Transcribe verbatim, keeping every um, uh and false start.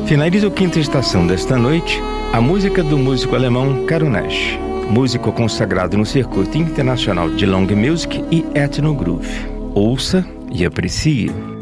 Finaliza a quinta estação desta noite a música do músico alemão Caro Nash, músico consagrado no circuito internacional de long music e ethno groove. Ouça e aprecie.